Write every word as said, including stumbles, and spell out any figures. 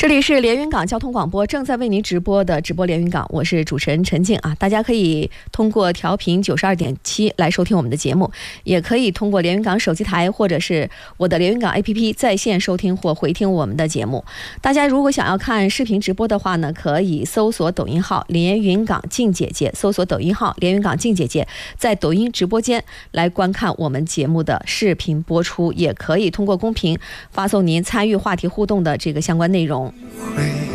这里是连云港交通广播正在为您直播的直播连云港，我是主持人陈静啊。大家可以通过调频九十二点七来收听我们的节目，也可以通过连云港手机台或者是我的连云港 A P P 在线收听或回听我们的节目。大家如果想要看视频直播的话呢，可以搜索抖音号连云港静姐姐，搜索抖音号连云港静姐姐，在抖音直播间来观看我们节目的视频播出，也可以通过公屏发送您参与话题互动的这个相关内容。